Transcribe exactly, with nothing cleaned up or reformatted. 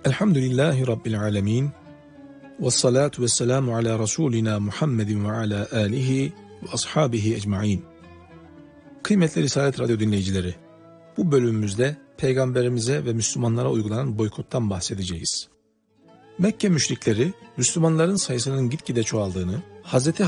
Elhamdülillahi Rabbil alemin. Vessalatu vesselamu ala Resulina Muhammedin ve ala alihi ve ashabihi ecmain. Kıymetli Risalet Radyo dinleyicileri, bu bölümümüzde Peygamberimize ve Müslümanlara uygulanan boykottan bahsedeceğiz. Mekke müşrikleri, Müslümanların sayısının gitgide çoğaldığını, Hz.